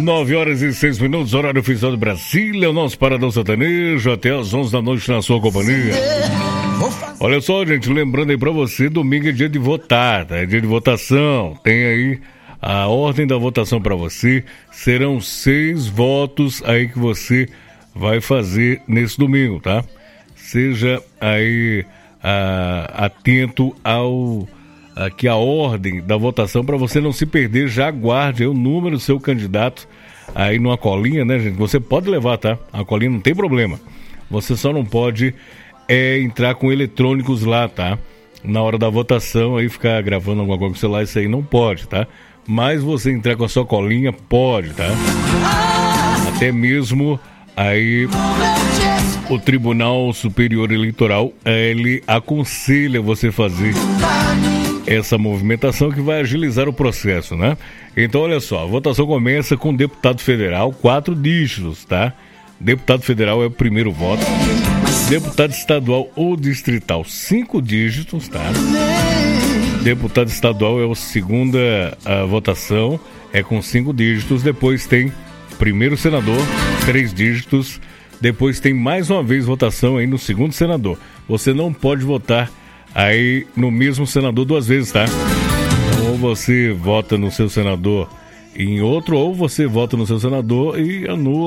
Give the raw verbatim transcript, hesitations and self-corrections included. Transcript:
nove horas e seis minutos, horário oficial de Brasília, o nosso Paradão Sertanejo, até às onze da noite na sua companhia. Olha só, gente, lembrando aí pra você, domingo é dia de votar, tá? É dia de votação. Tem aí a ordem da votação pra você. Serão seis votos aí que você vai fazer nesse domingo, tá? Seja aí ah, atento ao aqui a ordem da votação para você não se perder. Já aguarde aí o número do seu candidato aí numa colinha, né, gente? Você pode levar, tá? A colinha não tem problema. Você só não pode é, entrar com eletrônicos lá, tá? Na hora da votação, aí ficar gravando alguma coisa com o celular, isso aí não pode, tá? Mas você entrar com a sua colinha, pode, tá? Até mesmo aí o Tribunal Superior Eleitoral, ele aconselha você fazer essa movimentação que vai agilizar o processo, né? Então, olha só, a votação começa com deputado federal, quatro dígitos, tá? Deputado federal é o primeiro voto. Deputado estadual ou distrital, cinco dígitos, tá? Deputado estadual é a segunda a votação, é com cinco dígitos. Depois tem primeiro senador, três dígitos. Depois tem mais uma vez votação aí no segundo senador. Você não pode votar aí no mesmo senador duas vezes, tá? Então, ou você vota no seu senador em outro, ou você vota no seu senador e anula